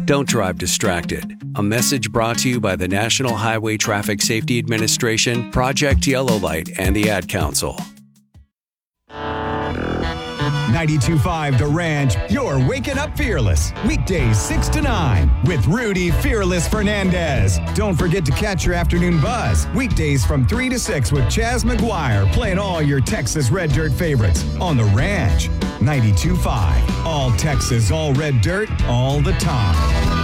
Don't drive distracted. A message brought to you by the National Highway Traffic Safety Administration, Project Yellow Light, and the Ad Council. 92.5 The Ranch, you're waking up fearless. Weekdays 6 to 9 with Rudy Fearless Fernandez. Don't forget to catch your afternoon buzz. Weekdays from 3 to 6 with Chaz McGuire playing all your Texas Red Dirt favorites on The Ranch. 92.5, all Texas, all red dirt, all the time.